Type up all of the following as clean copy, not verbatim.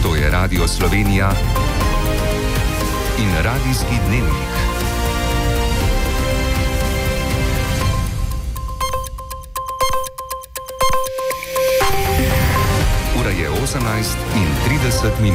To je Radio Slovenija in Radijski dnevnik. Ura je 18:30.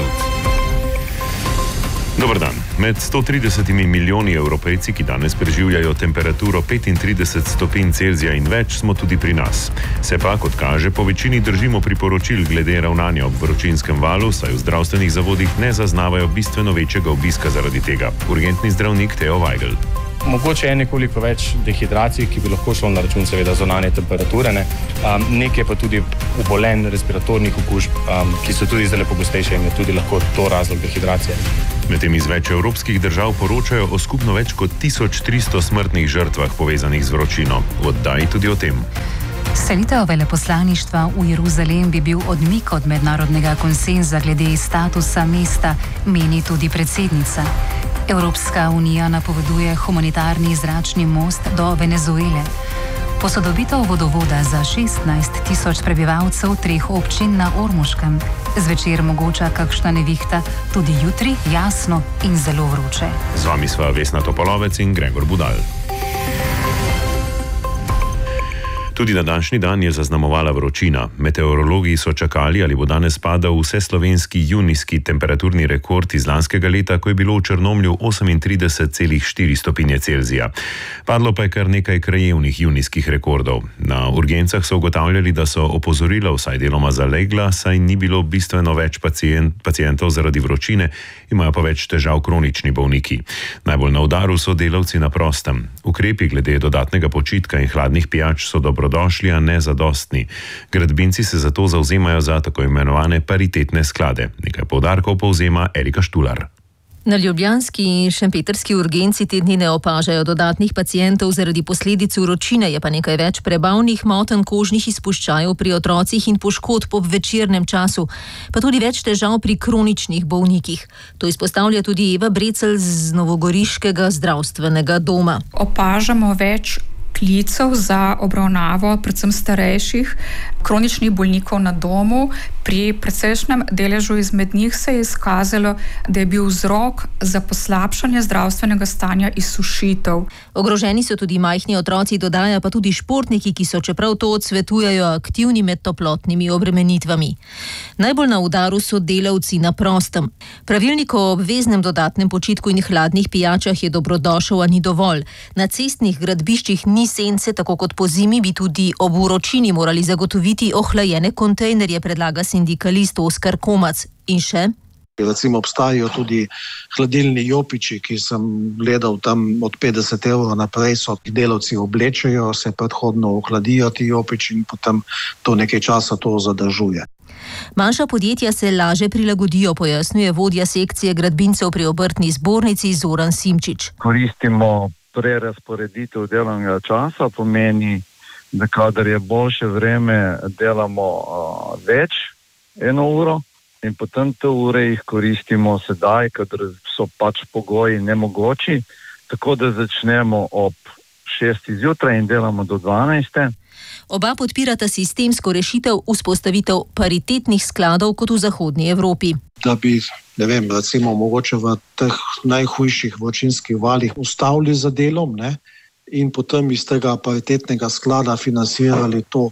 Dobar dan. Med 130 milijoni Evropejci, ki danes preživljajo temperaturo 35 stopinj Celzija in več, smo tudi pri nas. Se pa, kot kaže, po večini držimo priporočil glede ravnanja ob vročinskem valu, saj v zdravstvenih zavodih ne zaznavajo bistveno večjega obiska zaradi tega. Urgentni zdravnik Teo Weigl. Mogoče je nekoliko več dehidracij, ki bi lahko šlo na račun seveda zunanje temperature, nekaj pa tudi obolenj respiratornih okužb, ki so tudi zdaj pogostejše in je tudi lahko to razlog dehidracije. Medtem iz več evropskih držav poročajo o skupno več kot 1300 smrtnih žrtvah povezanih z vročino. V oddaji tudi o tem. Selitev veleposlaništva v Jeruzalem bi bil odmik od mednarodnega konsenza glede statusa mesta, meni tudi predsednica. Evropska unija napoveduje humanitarni zračni most do Venezuele. Posodobitev vodovoda za 16.000 prebivalcev 3 občin na Ormoškem. Zvečer mogoča kakšna nevihta, tudi jutri jasno in zelo vroče. Z vami sva Vesna Topolovec in Gregor Budal. Tudi na današnji dan je zaznamovala vročina. Meteorologi so čakali, ali bo danes padal vseslovenski junijski temperaturni rekord iz lanskega leta, ko je bilo v Črnomlju 38,4 stopinje Celzija. Padlo pa je kar nekaj krajevnih junijskih rekordov. Na urgencah so ugotavljali, da so opozorila vsaj deloma zalegla, saj ni bilo bistveno več pacientov zaradi vročine, imajo pa več težav kronični bolniki. Najbolj na udaru so delavci na prostem. Ukrepi glede dodatnega počitka in hladnih pijač so dobrodošli, a ne zadostni. Gradbinci se zato zavzemajo za tako imenovane paritetne sklade. Nekaj poudarkov povzema Erika Štular. Na ljubljanski in šempetrski urgenci te dni ne opažajo dodatnih pacientov zaradi posledic vročine, je pa nekaj več prebavnih motenj kožnih izpuščajev pri otrocih in poškodb ob večernem času, pa tudi več težav pri kroničnih bolnikih. To izpostavlja tudi Eva Brecelj z novogoriškega zdravstvenega doma. Opažamo več klicev za obravnavo predvsem starejših kroničnih bolnikov na domu. Pri precejšnjem deležu izmed njih se je izkazalo, da je bil vzrok za poslabšanje zdravstvenega stanja izsušitev. Ogroženi so tudi majhni otroci, dodaja pa tudi športniki, ki so, čeprav to odsvetujejo, aktivni med toplotnimi obremenitvami. Najbolj na udaru so delavci na prostem. Pravilnik o obveznem dodatnem počitku in hladnih pijačah je dobrodošel, a ni dovolj. Na cestnih gradbiščih ni sence, tako kot po zimi bi tudi ob vročini morali zagotoviti ohlajene kontejnerje, predlaga sindikalist Oskar Komac. In še? Recimo obstajajo tudi hladilni jopiči, ki sem gledal tam od 50 € naprej, so delavci oblečejo, se predhodno ohladijo ti jopiči in potem to nekaj časa to zadržuje. Manjša podjetja se laže prilagodijo, pojasnjuje vodja sekcije gradbincev pri obrtni zbornici Zoran Simčič. Koristimo prerasporeditev delovnega časa, pomeni, da kadar je boljše vreme, delamo več, 1 uro, in potem te ure jih koristimo sedaj, kadar so pač pogoji nemogoči, tako da začnemo ob 6 zjutraj in delamo do 12. Oba podpirata sistemsko rešitev vzpostavitev paritetnih skladov kot v zahodni Evropi. Da bi, recimo mogoče v teh najhujših vročinskih valih ustavili za delom, in potem iz tega paritetnega sklada financirali to,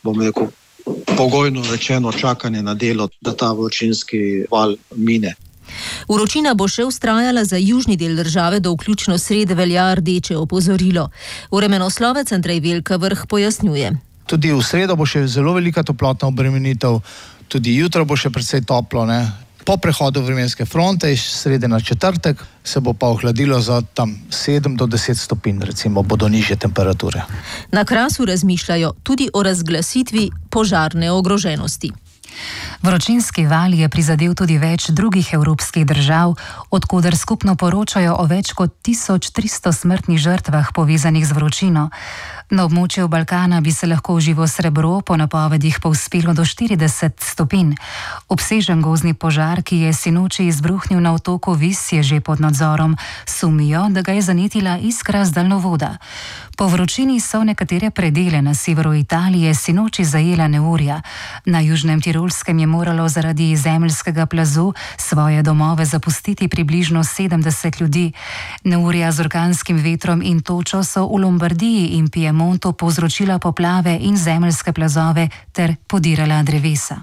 pogojno rečeno čakanje na delo, da ta vročinski val mine. Vročina bo še vztrajala za južni del države, do vključno srede velja rdeče opozorilo. Vremenoslovec Andrej Velkavrh pojasnjuje. Tudi v sredo bo še zelo velika toplotna obremenitev, tudi jutro bo še precej toplo. Po prehodu vremenske fronte iz srede na četrtek se bo pa ohladilo za tam 7 do 10 stopinj, recimo bodo nižje temperature. Na Krasu razmišljajo tudi o razglasitvi požarne ogroženosti. Vročinski val je prizadel tudi več drugih evropskih držav, odkoder skupno poročajo o več kot 1300 smrtnih žrtvah povezanih z vročino. Na območju Balkana bi se lahko živo srebro po napovedih povzpelo do 40 stopinj. Obsežen gozdni požar, ki je sinoči izbruhnil na otoku Vis, je že pod nadzorom. Sumijo, da ga je zanetila iskra z daljnovoda. Po vročini so nekatere predele na severu Italije sinoči zajela neurja. Na južnem Tirolskem je je moralo zaradi zemeljskega plazu svoje domove zapustiti približno 70 ljudi. Neurja z orkanskim vetrom in točo so v Lombardiji in Piemontu povzročila poplave in zemeljske plazove ter podirala drevesa.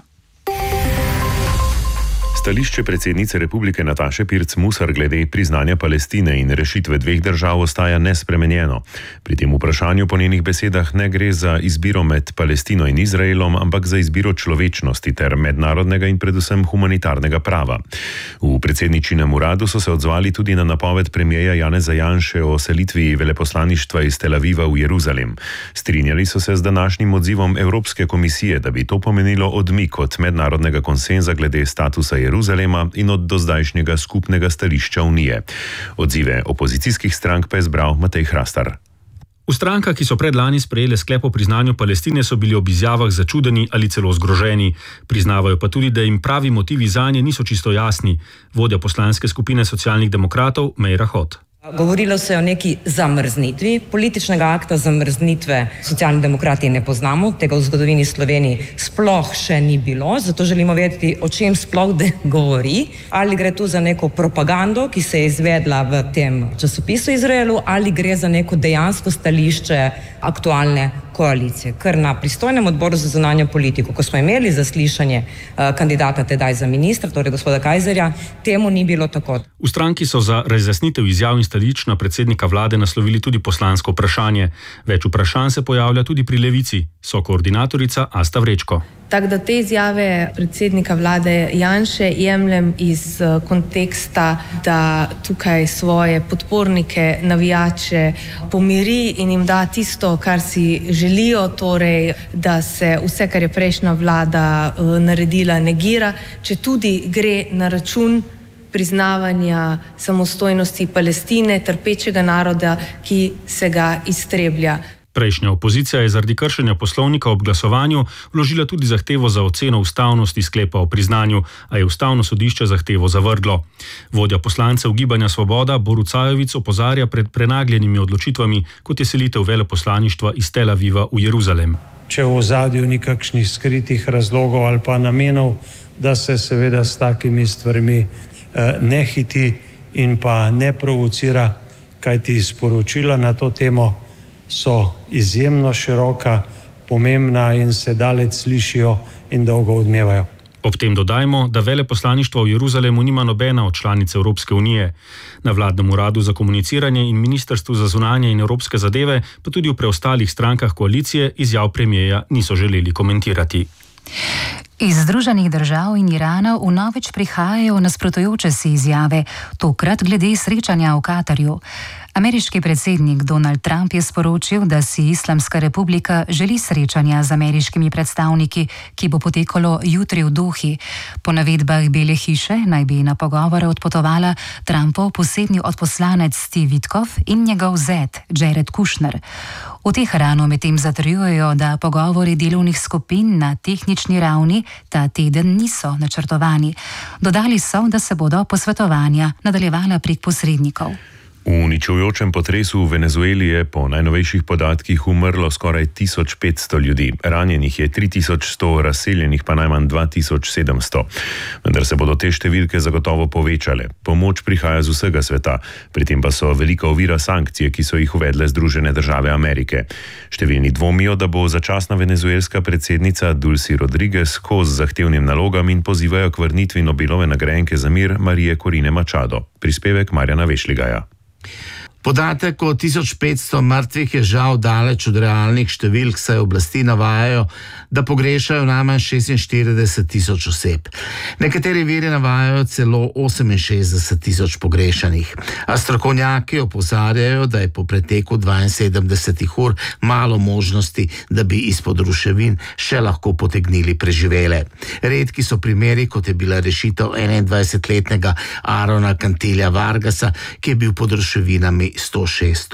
Stališče predsednice republike Nataše Pirc Musar glede priznanja Palestine in rešitve dveh držav ostaja nespremenjeno. Pri tem vprašanju po njenih besedah ne gre za izbiro med Palestino in Izraelom, ampak za izbiro človečnosti ter mednarodnega in predvsem humanitarnega prava. V predsedničinem uradu so se odzvali tudi na napoved premierja Janeza Janše o selitvi veleposlaništva iz Tel Aviva v Jeruzalem. Strinjali so se z današnjim odzivom Evropske komisije, da bi to pomenilo odmik od mednarodnega konsenza glede statusa Jeruzalema in od dozdajšnjega skupnega stališča Unije. Odzive opozicijskih strank pa je zbral Matej Hrastar. V strankah, ki so predlani sprejele sklep o priznanju Palestine, so bili ob izjavah začudeni ali celo zgroženi. Priznavajo pa tudi, da jim pravi motivi zanje niso čisto jasni. Vodja poslanske skupine socialnih demokratov Meira Hot. Govorilo se je o neki zamrznitvi. Političnega akta zamrznitve Socialni demokrati ne poznamo, tega v zgodovini Sloveniji sploh še ni bilo, zato želimo vedeti, o čem sploh govori. Ali gre tu za neko propagando, ki se je izvedla v tem časopisu Izraelu, ali gre za neko dejansko stališče aktualne koalicije. Ker na pristojnem odboru za zunanjo politiko, ko smo imeli zaslišanje kandidata tedaj za ministra, torej gospoda Kajzerja, temu ni bilo tako. V stranki so za razjasnitev izjav in stališč na predsednika vlade naslovili tudi poslansko vprašanje. Več vprašanj se pojavlja tudi pri Levici, so koordinatorica Asta Vrečko. Tako da te izjave predsednika vlade Janše jemljem iz konteksta, da tukaj svoje podpornike, navijače pomiri in jim da tisto, kar si želijo, torej, da se vse, kar je prejšnja vlada naredila, negira, če tudi gre na račun priznavanja samostojnosti Palestine, trpečega naroda, ki se ga iztreblja. Prejšnja opozicija je zaradi kršenja poslovnika ob glasovanju vložila tudi zahtevo za oceno ustavnosti sklepa o priznanju, a je ustavno sodišče zahtevo zavrglo. Vodja poslancev Gibanja Svoboda Borut Sajovic opozarja pred prenagljenimi odločitvami, kot je selitev veleposlaništva iz Tel Aviva v Jeruzalem. Če v ozadju ni kakšnih skritih razlogov ali pa namenov, da se seveda s takimi stvarmi ne hiti in pa ne provocira, kajti sporočila na to temo so izjemno široka, pomembna in se daleč slišijo in dolgo odmevajo. Ob tem dodajmo, da veleposlaništvo v Jeruzalemu nima nobena od članic Evropske unije. Na vladnem uradu za komuniciranje in ministrstvu za zunanje in evropske zadeve, pa tudi v preostalih strankah koalicije, izjav premierja niso želeli komentirati. Iz Združenih držav in Irana vnovič prihajajo nasprotujoče si izjave, tokrat glede srečanja v Katarju. Ameriški predsednik Donald Trump je sporočil, da si Islamska republika želi srečanja z ameriškimi predstavniki, ki bo potekalo jutri v Dohi. Po navedbah Bele hiše naj bi na pogovore odpotovala Trumpov posebni odposlanec Steve Witkoff in njegov zet Jared Kushner. V Teheranu medtem zatrjujejo, da pogovori delovnih skupin na tehnični ravni ta teden niso načrtovani. Dodali so, da se bodo posvetovanja nadaljevala prek posrednikov. V uničujočem potresu v Venezueli je po najnovejših podatkih umrlo skoraj 1500 ljudi. Ranjenih je 3100, razseljenih pa najmanj 2700. Vendar se bodo te številke zagotovo povečale. Pomoč prihaja z vsega sveta, pri tem pa so velika ovira sankcije, ki so jih uvedle Združene države Amerike. Številni dvomijo, da bo začasna venezuelska predsednica Dulce Rodriguez kos zahtevnim nalogam in pozivajo k vrnitvi Nobelove nagrajenke za mir Marije Corine Machado. Prispevek Marjana Vešligaja. Podatek o 1500 mrtvih je žal daleč od realnih številk, saj oblasti navajajo, da pogrešajo najmanj 46,000 oseb. Nekateri viri navajajo celo 68,000 pogrešanih. A strokovnjaki opozarjajo, da je po preteku 72 ur malo možnosti, da bi izpod ruševin še lahko potegnili preživele. Redki so primeri, kot je bila rešitev 21-letnega Arona Cantilja Vargasa, ki je bil pod ruševinami 106 ur.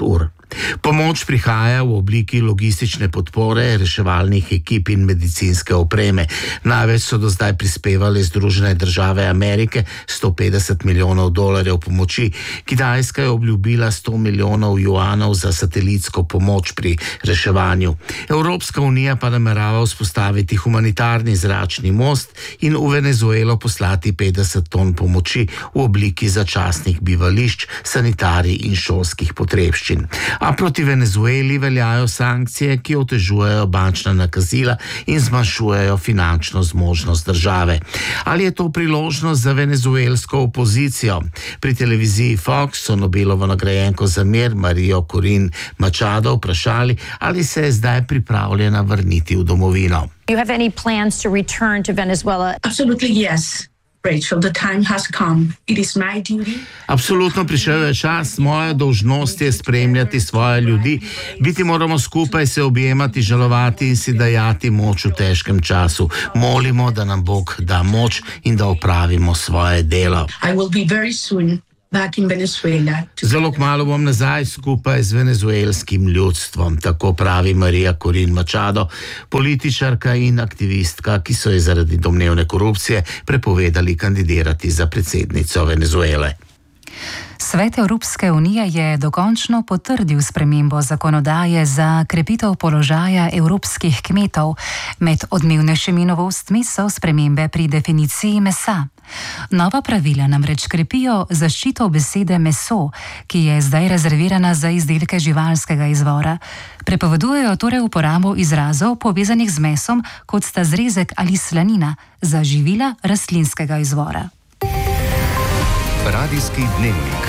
Pomoč prihaja v obliki logistične podpore, reševalnih ekip in medicinske opreme. Največ so do zdaj prispevali Združene države Amerike, $150 milijonov pomoči. Kitajska je obljubila $100 milijonov za satelitsko pomoč pri reševanju. Evropska unija pa namerava vzpostaviti humanitarni zračni most in v Venezuelo poslati 50 ton pomoči v obliki začasnih bivališč, sanitarij in šolskih potrebščin. A proti Venezueli veljajo sankcije, ki otežujejo bančna nakazila in zmanjšujejo finančno zmožnost države. Ali je to priložnost za venezuelsko opozicijo? Pri televiziji Fox so Nobelovo nagrajenko za mir Marijo Corín Machado vprašali, ali se je zdaj pripravljena vrniti v domovino. Do you have any plans to return to Venezuela? Absolutely yes. Rachel, the time has come. It is my duty. Absolutno prišel je čas, moja dolžnost je spremljati svoje ljudi. Biti moramo skupaj, se objemati, žalovati in si dajati moč v težkem času. Molimo, da nam Bog da moč in da opravimo svoje delo. I will be very soon back in Venezuela. Zelo kmalu bom nazaj skupaj z venezuelskim ljudstvom, tako pravi Marija Corín Machado, političarka in aktivistka, ki so ji zaradi domnevne korupcije prepovedali kandidirati za predsednico Venezuele. Svet Evropske unije je dokončno potrdil spremembo zakonodaje za krepitev položaja evropskih kmetov. Med odmevnejšimi novostmi so spremembe pri definiciji mesa. Nova pravila namreč krepijo zaščito besede meso, ki je zdaj rezervirana za izdelke živalskega izvora. Prepovedujejo torej uporabo izrazov povezanih z mesom, kot sta zrezek ali slanina, za živila rastlinskega izvora. Radijski dnevnik.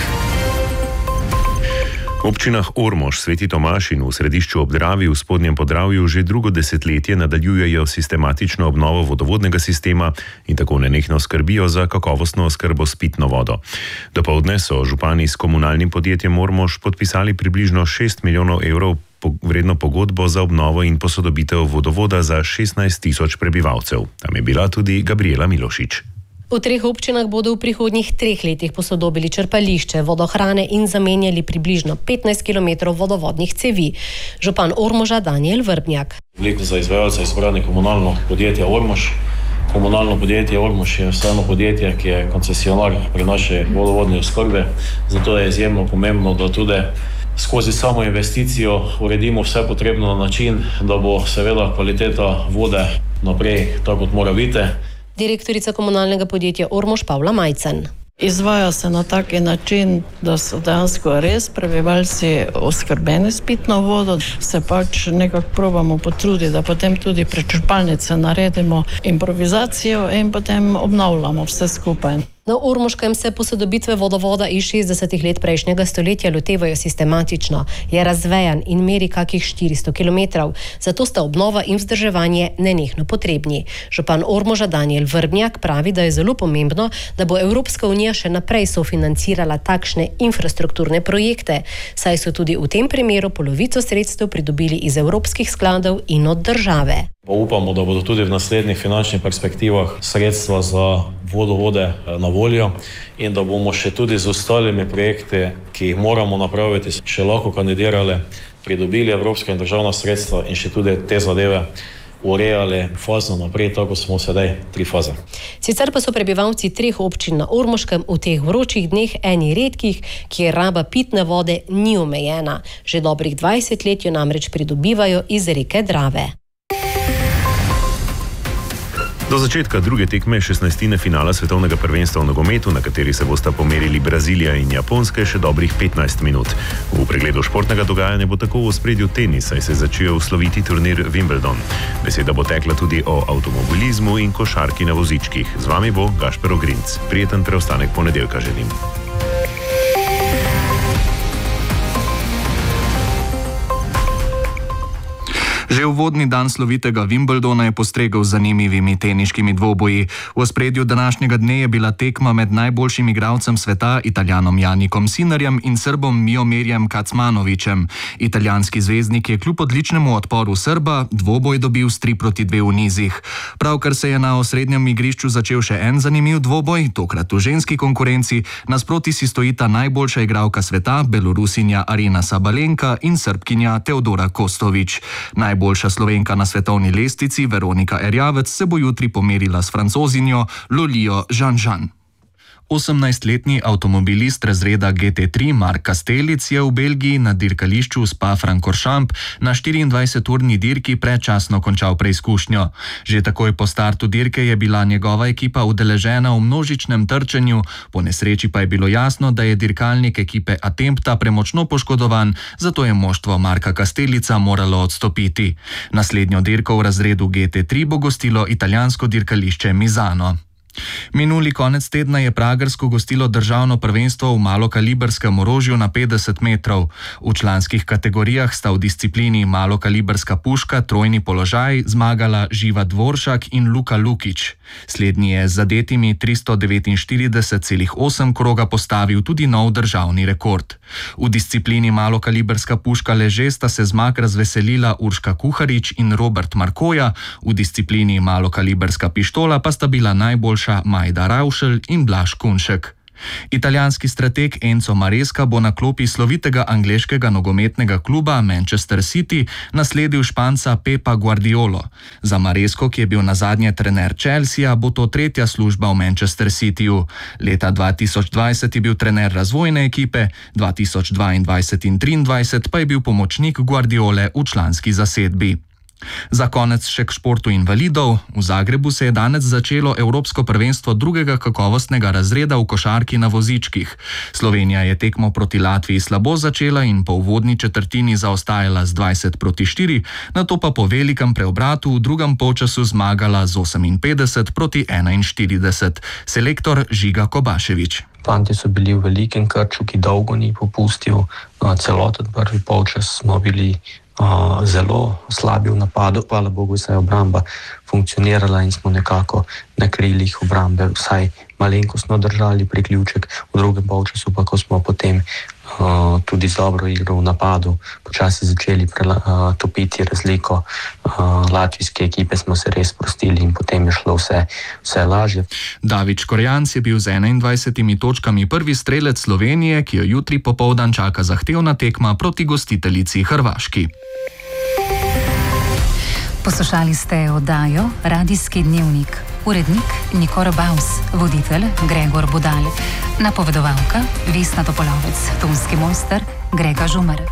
V občinah Ormož, Sveti Tomaž in v središču ob Dravi v Spodnjem Podravju že drugo desetletje nadaljujejo sistematično obnovo vodovodnega sistema in tako nenehno skrbijo za kakovostno oskrbo s pitno vodo. Dopoldne so župani s komunalnim podjetjem Ormož podpisali približno 6 milijonov evrov vredno pogodbo za obnovo in posodobitev vodovoda za 16.000 prebivalcev. Tam je bila tudi Gabriela Milošič. V 3 občinah bodo v prihodnjih 3 letih posodobili črpališče, vodohrane in zamenjali približno 15 km vodovodnih cevi. Župan Ormoža Daniel Vrbnjak. Veliko za izvajalca izbrane komunalno podjetje Ormož. Komunalno podjetje Ormož je vseeno podjetje, ki je koncesionar pri naši vodovodni oskrbi. Zato je izjemno pomembno, da tudi skozi samo investicijo uredimo vse potrebno na način, da bo seveda kvaliteta vode naprej tako kot mora biti. Direktorica komunalnega podjetja Ormož Pavla Majcen. Izvaja se na taki način, da so dejansko res prebivalci oskrbeni s pitno vodo, se pač nekako probamo potruditi, da potem tudi pri črpalnici naredimo improvizacijo in potem obnavljamo vse skupaj. Na Ormoškem se posodobitve vodovoda iz 60 let prejšnjega stoletja lotevajo sistematično, je razvejan in meri kakih 400 km, zato sta obnova in vzdrževanje nenehno potrebni. Župan Ormoža Daniel Vrbnjak pravi, da je zelo pomembno, da bo Evropska unija še naprej sofinancirala takšne infrastrukturne projekte, saj so tudi v tem primeru polovico sredstev pridobili iz evropskih skladov in od države. Pa upamo, da bodo tudi v naslednjih finančnih perspektivah sredstva za vodovode na voljo in da bomo še tudi z ostalimi projekti, ki jih moramo napraviti, še lahko kandidirali, pridobili evropska in državna sredstva in še tudi te zadeve urejali fazno naprej, tako smo sedaj 3 faze. Sicer pa so prebivalci 3 občin na Ormoškem v teh vročih dneh eni redkih, kjer raba pitne vode ni omejena. Že dobrih 20 let jo namreč pridobivajo iz reke Drave. Do začetka druge tekme 16. finala svetovnega prvenstva v nogometu, na kateri se bosta pomerili Brazilija in Japonska, še dobrih 15 minut. V pregledu športnega dogajanja bo tako v ospredju tenis, saj se začel sloviti turnir Wimbledon. Beseda bo tekla tudi o avtomobilizmu in košarki na vozičkih. Z vami bo Gašper Ogrinc. Prijeten preostanek ponedeljka želim. Že uvodni dan slovitega Wimbledona je postregel z zanimivimi teniškimi dvoboji. V ospredju današnjega dne je bila tekma med najboljšim igralcem sveta, Italijanom Janikom Sinnerjem in Srbom Miomirjem Kacmanovićem. Italijanski zvezdnik je kljub odličnemu odporu Srba dvoboj dobil s 3-2 v nizih. Pravkar se je na osrednjem igrišču začel še en zanimiv dvoboj, tokrat v ženski konkurenci. Nasproti si stojita najboljša igralka sveta, Belorusinja Arina Sabalenka in Srbkinja Teodora Kostović. Najboljša Slovenka na svetovni lestvici, Veronika Erjavec, se bo jutri pomerila s Francozinjo Lolijo Jean-Jean. 18-letni avtomobilist razreda GT3 Mark Kastelic je v Belgiji na dirkališču Spa-Francorchamps na 24-urni dirki predčasno končal preizkušnjo. Že takoj po startu dirke je bila njegova ekipa udeležena v množičnem trčenju, po nesreči pa je bilo jasno, da je dirkalnik ekipe Attempta premočno poškodovan, zato je moštvo Marka Kastelica moralo odstopiti. Naslednjo dirko v razredu GT3 bo gostilo italijansko dirkališče Misano. Minuli konec tedna je pragersko gostilo državno prvenstvo v malokalibrskem orožju na 50 metrov. V članskih kategorijah sta v disciplini malokalibrska puška trojni položaj zmagala Živa Dvoršak in Luka Lukić. Slednji je z zadetimi 349,8 kroga postavil tudi nov državni rekord. V disciplini malokalibrska puška leže sta se zmag razveselila Urška Kuharič in Robert Markoja, v disciplini malokalibrska pištola pa sta bila najboljša Majda Raušelj in Blaž Kunšek. Italijanski strateg Enzo Maresca bo na klopi slovitega angleškega nogometnega kluba Manchester City nasledil Španca Pepa Guardiolo. Za Maresco, ki je bil nazadnje trener Chelsea, bo to tretja služba v Manchester Cityju. Leta 2020 je bil trener razvojne ekipe, 2022 in 2023 pa je bil pomočnik Guardiole v članski zasedbi. Za konec še k športu invalidov. V Zagrebu se je danes začelo Evropsko prvenstvo drugega kakovostnega razreda v košarki na vozičkih. Slovenija je tekmo proti Latviji slabo začela in po uvodni četrtini zaostajala z 20-4, nato pa po velikem preobratu v drugem polčasu zmagala z 58-41. Selektor Žiga Kobašević. Fanti so bili v velikem krču, ki dolgo ni popustil. Celoten prvi polčas smo bili zelo slabi v napadu. Hvala Bogu, se je obramba funkcionirala in smo nekako na krilih obrambe vsaj malenkostno držali priključek. V drugem polčasu pa, ko smo potem tudi z dobro igro v napadu počasi začeli topiti razliko latvijske ekipe, smo se res sprostili in potem je šlo vse lažje. David Škorjanc je bil z 21 točkami prvi strelec Slovenije, ki jo jutri popoldan čaka zahtevna tekma proti gostiteljici Hrvaški. Poslušali ste oddajo Radijski dnevnik. Urednik Nikor Baus, voditelj Gregor Budal, napovedovalka Vesna Topolovec, tonski mojster Grega Žumer.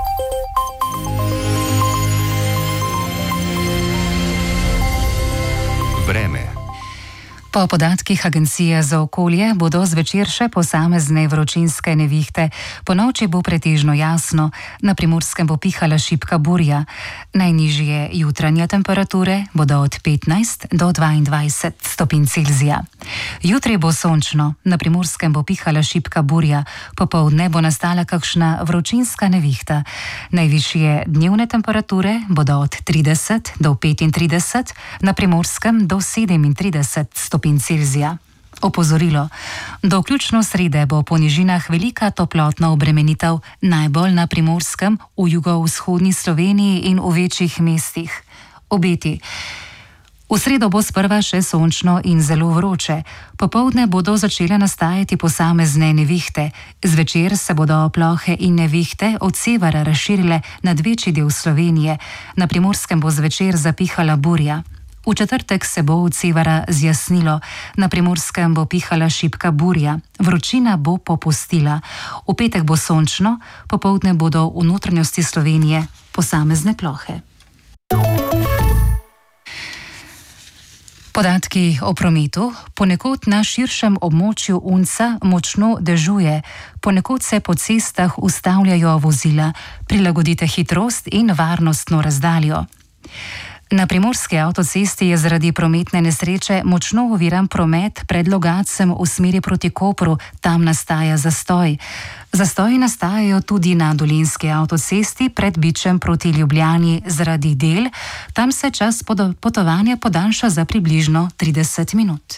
Vreme. Po podatkih Agencije za okolje bodo zvečer še posamezne vročinske nevihte. Ponoči bo pretežno jasno, na Primorskem bo pihala šibka burja. Najnižje jutranje temperature bodo od 15 do 22 stopinj Celzija. Jutri bo sončno, na Primorskem bo pihala šibka burja, popoldne bo nastala kakšna vročinska nevihta. Najvišje dnevne temperature bodo od 30 do 35, na Primorskem do 37 stopinj Celzija. Opozorilo. Do vključno srede bo po nižinah velika toplotna obremenitev, najbolj na Primorskem, v jugovzhodni Sloveniji in v večjih mestih. Obeti. V sredo bo sprva še sončno in zelo vroče. Popoldne bodo začele nastajati posamezne nevihte. Zvečer se bodo plohe in nevihte od severa razširile nad večji del Slovenije. Na Primorskem bo zvečer zapihala burja. V četrtek se bo od severa zjasnilo, na Primorskem bo pihala šibka burja, vročina bo popustila. V petek bo sončno, popoldne bodo v notranjosti Slovenije posamezne plohe. Podatki o prometu. Ponekod na širšem območju Unca močno dežuje, ponekod se po cestah ustavljajo vozila, prilagodite hitrost in varnostno razdaljo. Na primorski avtocesti je zaradi prometne nesreče močno oviran promet pred Logacem v smeri proti Kopru, tam nastaja zastoj. Zastoji nastajajo tudi na dolenjski avtocesti pred Bičem proti Ljubljani zaradi del, tam se čas potovanja podaljša za približno 30 minut.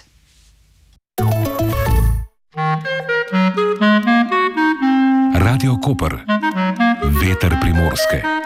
Radio Koper. Veter Primorske.